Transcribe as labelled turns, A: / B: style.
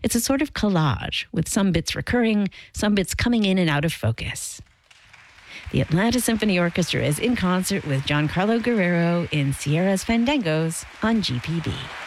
A: It's a sort of collage with some bits recurring, some bits coming in and out of focus. The Atlanta Symphony Orchestra is in concert with Giancarlo Guerrero in Sierra's Fandangos on GPB.